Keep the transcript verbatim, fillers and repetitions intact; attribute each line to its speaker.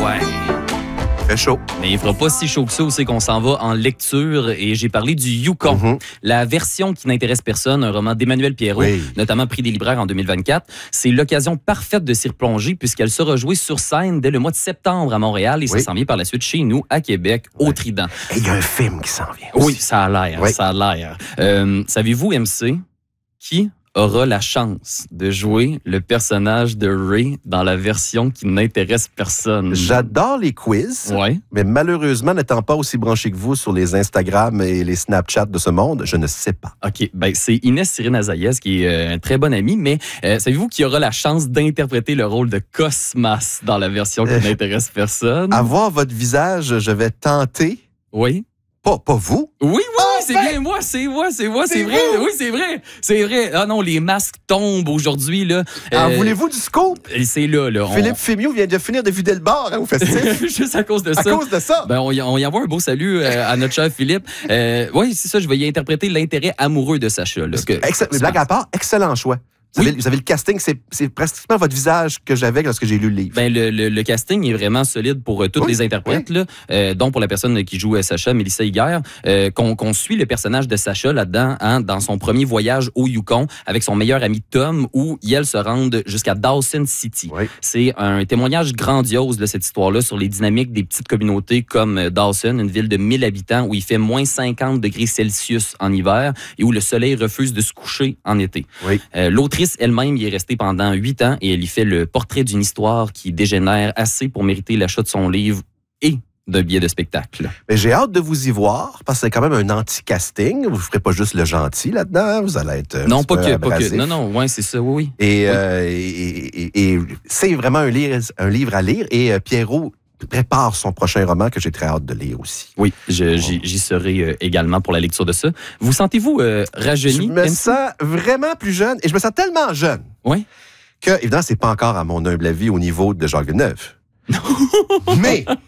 Speaker 1: Ouais.
Speaker 2: Très chaud.
Speaker 1: Mais il fera pas si chaud que ça, c'est qu'on s'en va en lecture et j'ai parlé du Yukon, mm-hmm. la version qui n'intéresse personne, un roman d'Emmanuel Pierrot, oui. notamment prix des libraires en deux mille vingt-quatre. C'est l'occasion parfaite de s'y replonger puisqu'elle sera jouée sur scène dès le mois de septembre à Montréal et oui. ça s'en vient par la suite chez nous à Québec, oui. au Trident.
Speaker 2: Et il y a un film qui s'en vient aussi.
Speaker 1: Oui, ça a l'air, oui. ça a l'air. Euh, savez-vous, M C, qui aura la chance de jouer le personnage de Ray dans la version qui n'intéresse personne?
Speaker 2: J'adore les quiz,
Speaker 1: ouais.
Speaker 2: mais malheureusement, n'étant pas aussi branché que vous sur les Instagram et les Snapchat de ce monde, je ne sais pas.
Speaker 1: OK, ben c'est Inès Cyrine Azaïas qui est euh, un très bon ami, mais euh, savez-vous qui aura la chance d'interpréter le rôle de Cosmas dans la version qui euh, n'intéresse personne?
Speaker 2: À voir votre visage, je vais tenter.
Speaker 1: Oui.
Speaker 2: Pas, pas vous?
Speaker 1: Oui, oui, oh, c'est ben, bien moi, c'est moi, c'est moi, c'est, c'est vrai. Oui, c'est vrai, c'est vrai. Ah non, les masques tombent aujourd'hui, là.
Speaker 2: Ah, euh, voulez-vous du scoop?
Speaker 1: C'est là, là.
Speaker 2: Philippe on... Fémiot vient de finir de vider le bar hein, au festif.
Speaker 1: Juste à cause de ça.
Speaker 2: À cause de ça?
Speaker 1: Ben, on y, on y envoie un beau salut euh, à notre cher Philippe. Euh, oui, c'est ça, je vais y interpréter l'intérêt amoureux de Sacha. Là, que,
Speaker 2: Excellent, blague à part, excellent choix. Vous, oui. avez, vous avez le casting, c'est, c'est pratiquement votre visage que j'avais lorsque j'ai lu le livre.
Speaker 1: Ben, le, le, le casting est vraiment solide pour euh, toutes oui. les interprètes, oui. là, euh, dont pour la personne qui joue euh, Sacha, Mélissa Higuer, euh, qu'on, qu'on suit le personnage de Sacha là-dedans, hein, dans son premier voyage au Yukon avec son meilleur ami Tom, où ils se rendent jusqu'à Dawson City. Oui. C'est un témoignage grandiose de cette histoire-là sur les dynamiques des petites communautés comme Dawson, une ville de mille habitants où il fait moins cinquante degrés Celsius en hiver et où le soleil refuse de se coucher en été. Oui. Euh, l'autrice elle-même y est restée pendant huit ans et elle y fait le portrait d'une histoire qui dégénère assez pour mériter l'achat de son livre et d'un billet de spectacle.
Speaker 2: Mais j'ai hâte de vous y voir parce que c'est quand même un anti-casting. Vous ne ferez pas juste le gentil là-dedans. Vous allez être
Speaker 1: non, pas que, pas que. Non, non, ouais, c'est ça, oui, oui.
Speaker 2: Et,
Speaker 1: oui.
Speaker 2: Euh, et, et, et c'est vraiment un livre, un livre à lire. Et euh, Pierrot prépare son prochain roman que j'ai très hâte de lire aussi.
Speaker 1: Oui, je, j'y, j'y serai euh, également pour la lecture de ça. Vous sentez-vous euh, rajeuni?
Speaker 2: Je me M C? Sens vraiment plus jeune et je me sens tellement jeune
Speaker 1: oui.
Speaker 2: que, évidemment, c'est pas encore à mon humble avis au niveau de Jacques Villeneuve. Mais